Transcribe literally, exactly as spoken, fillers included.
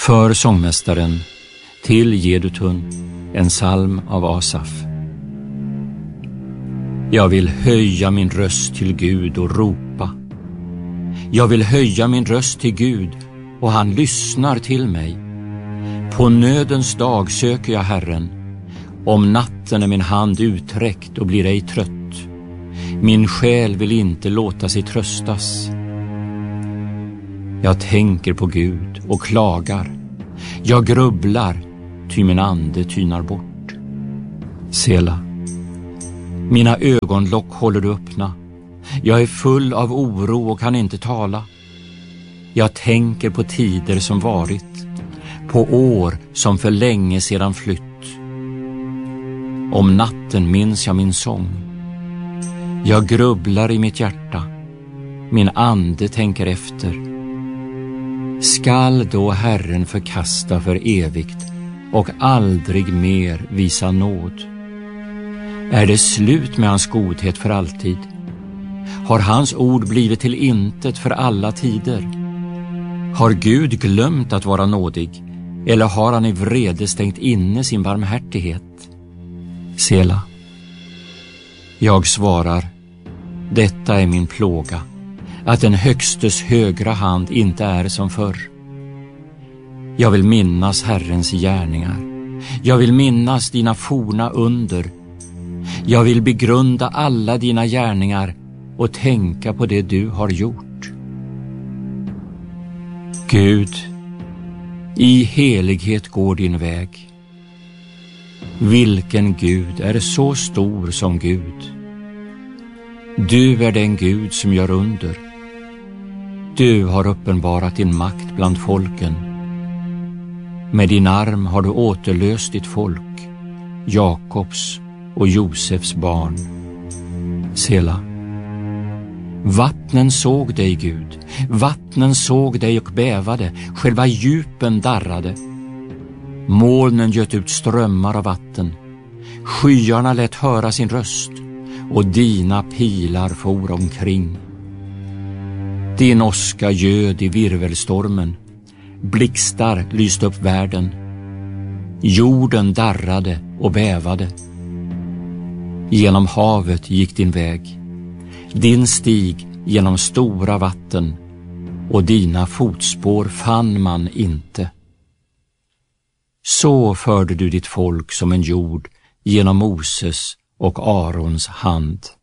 För sångmästaren till Jedutun, en psalm av Asaf. Jag vill höja min röst till Gud och ropa. Jag vill höja min röst till Gud och han lyssnar till mig. På nödens dag söker jag Herren. Om natten är min hand uträckt och blir ej trött. Min själ vill inte låta sig tröstas. Jag tänker på Gud och klagar. Jag grubblar, ty min ande tynar bort. Sela. Mina ögonlock håller du öppna. Jag är full av oro och kan inte tala. Jag tänker på tider som varit, på år som för länge sedan flytt. Om natten minns jag min sång. Jag grubblar i mitt hjärta. Min ande tänker efter. Skall då Herren förkasta för evigt och aldrig mer visa nåd? Är det slut med hans godhet för alltid? Har hans ord blivit till intet för alla tider? Har Gud glömt att vara nådig, eller har han i vrede stängt inne sin barmhärtighet? Sela. Jag svarar, detta är min plåga, att den högstes högra hand inte är som förr. Jag vill minnas Herrens gärningar. Jag vill minnas dina forna under. Jag vill begrunda alla dina gärningar och tänka på det du har gjort. Gud, i helighet går din väg. Vilken Gud är så stor som Gud? Du är den Gud som gör under. Du har uppenbarat din makt bland folken. Med din arm har du återlöst ditt folk, Jakobs och Josefs barn. Sela. Vattnen såg dig, Gud. Vattnen såg dig och bävade. Själva djupen darrade. Molnen göt ut strömmar av vatten. Skyarna lät höra sin röst och dina pilar for omkring. Din åska göd i virvelstormen. Blixtar lyste upp världen. Jorden darrade och bävade. Genom havet gick din väg. Din stig genom stora vatten, och dina fotspår fann man inte. Så förde du ditt folk som en jord genom Moses och Arons hand.